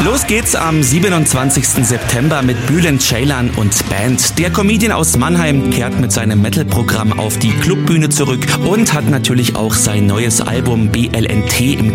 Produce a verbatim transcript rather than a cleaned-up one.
Los geht's am siebenundzwanzigsten September mit Bülent Ceylan und Band. Der Comedian aus Mannheim kehrt mit seinem Metal-Programm auf die Clubbühne zurück und hat natürlich auch sein neues Album B L N T im